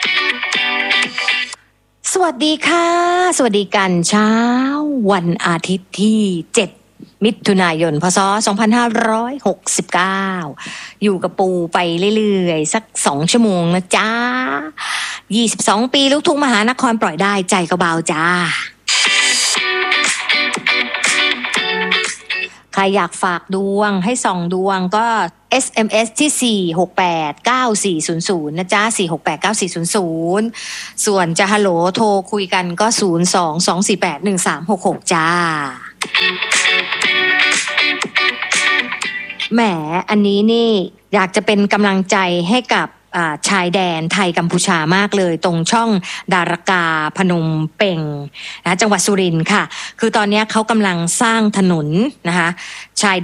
สวัสดีค่ะ สวัสดีกันเช้าวันอาทิตย์ที่ 7 มิถุนายน พศ 2569 อยู่กับปูไปเรื่อยๆ สัก 2 ชั่วโมงนะจ๊ะ 22 ปีลูกทุ่งมหานครปล่อยได้ใจก็เบาจ้า ใครอยากฝากดวงให้ส่องดวงก็ SMS ที่ 4689400 นะจ๊ะ 4689400 ส่วนจะฮัลโหลโทรคุยกันก็ 02-248-1366 จ้า แหม อันนี้นี่อยากจะเป็นกำลังใจให้กับชายแดนไทยกัมพูชามากเลยตรงช่องดารากาพนมเป่งนะจังหวัดสุรินทร์ค่ะคือตอนนี้เขากำลังสร้างถนนนะคะชาย